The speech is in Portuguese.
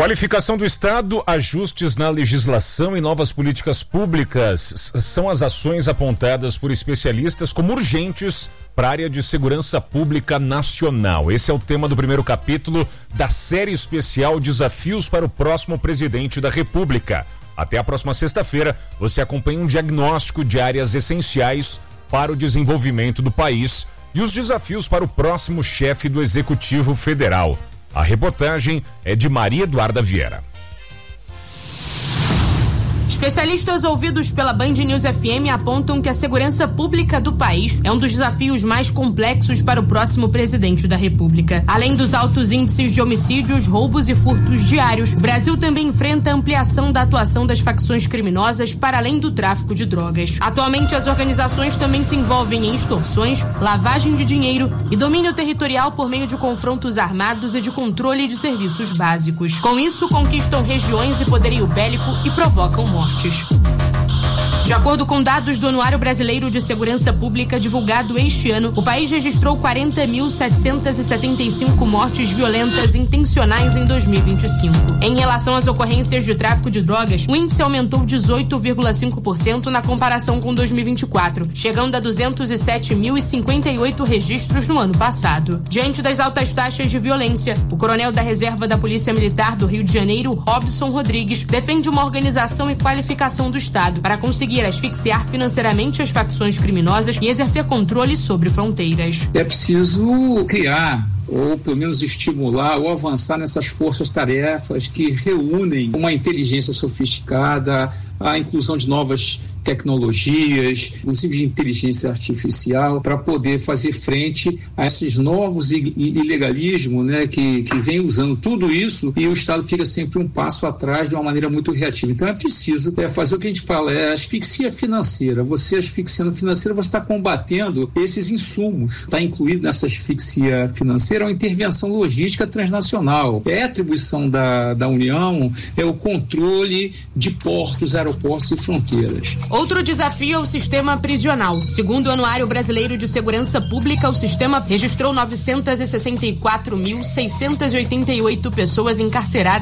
Qualificação do Estado, ajustes na legislação e novas políticas públicas são as ações apontadas por especialistas como urgentes para a área de segurança pública nacional. Esse é o tema do primeiro capítulo da série especial Desafios para o próximo presidente da República. Até a próxima sexta-feira, você acompanha um diagnóstico de áreas essenciais para o desenvolvimento do país e os desafios para o próximo chefe do Executivo Federal. A reportagem é de Maria Eduarda Vieira. Especialistas ouvidos pela Band News FM apontam que a segurança pública do país é um dos desafios mais complexos para o próximo presidente da República. Além dos altos índices de homicídios, roubos e furtos diários, o Brasil também enfrenta a ampliação da atuação das facções criminosas para além do tráfico de drogas. Atualmente, as organizações também se envolvem em extorsões, lavagem de dinheiro e domínio territorial por meio de confrontos armados e de controle de serviços básicos. Com isso, conquistam regiões e poderio bélico e provocam mortes. De acordo com dados do Anuário Brasileiro de Segurança Pública divulgado este ano, o país registrou 40.775 mortes violentas intencionais em 2025. Em relação às ocorrências de tráfico de drogas, o índice aumentou 18,5% na comparação com 2024, chegando a 207.058 registros no ano passado. Diante das altas taxas de violência, o coronel da Reserva da Polícia Militar do Rio de Janeiro, Robson Rodrigues, defende uma organização e qualificação do Estado para conseguir asfixiar financeiramente as facções criminosas e exercer controle sobre fronteiras. É preciso criar ou pelo menos estimular ou avançar nessas forças-tarefas que reúnem uma inteligência sofisticada, a inclusão de novas tecnologias, inclusive de inteligência artificial, para poder fazer frente a esses novos ilegalismos, né, que vem usando tudo isso, e o Estado fica sempre um passo atrás de uma maneira muito reativa. Então é preciso fazer o que a gente fala, asfixia financeira. Você asfixiando financeira, você está combatendo esses insumos. Está incluído nessa asfixia financeira uma intervenção logística transnacional. É a atribuição da União, é o controle de portos, aeroportos e fronteiras. Outro desafio é o sistema prisional. Segundo o Anuário Brasileiro de Segurança Pública, o sistema registrou 964.688 pessoas encarceradas